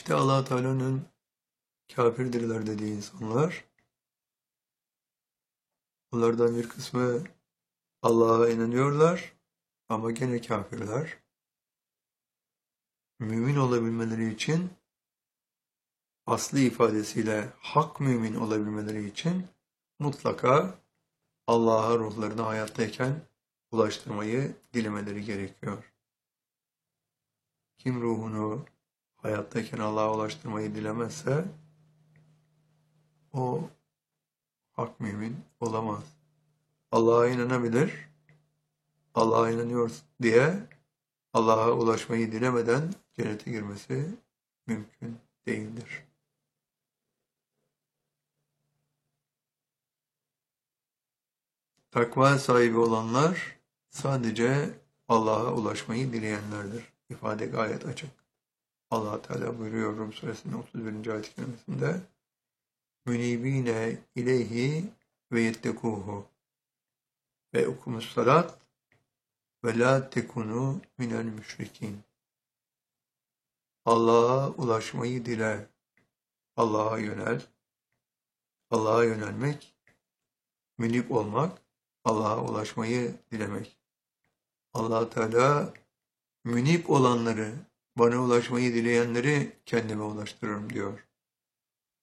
İşte Allah Teala'nın kafirdirler dediği insanlar, onlardan bir kısmı Allah'a inanıyorlar ama gene kafirler. Mümin olabilmeleri için, aslı ifadesiyle hak mümin olabilmeleri için mutlaka Allah'a ruhlarını hayattayken ulaştırmayı dilemeleri gerekiyor. Kim ruhunu hayattayken Allah'a ulaştırmayı dilemezse o hak mümin olamaz. Allah'a inanabilir, Allah'a inanıyor diye Allah'a ulaşmayı dilemeden cennete girmesi mümkün değildir. Takva sahibi olanlar sadece Allah'a ulaşmayı dileyenlerdir. İfade gayet açık. Allah Teala buyuruyor Rum suresinin 31. ayet-i kerimesinde münibine ileyhi ve yettekuhu ve okumus salat ve la tekunu minel müşrikin. Allah'a ulaşmayı dile, Allah'a yönel. Allah'a yönelmek, münip olmak, Allah'a ulaşmayı dilemek. Allah Teala münip olanları, bana ulaşmayı dileyenleri kendime ulaştırırım diyor.